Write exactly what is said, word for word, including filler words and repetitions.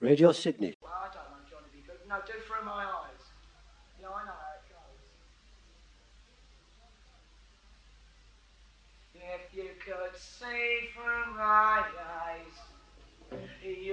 Radio Sydney. Well, I don't know, Johnny B. Good. No, do Through My Eyes. Yeah, I know how it goes. If you could see through my eyes.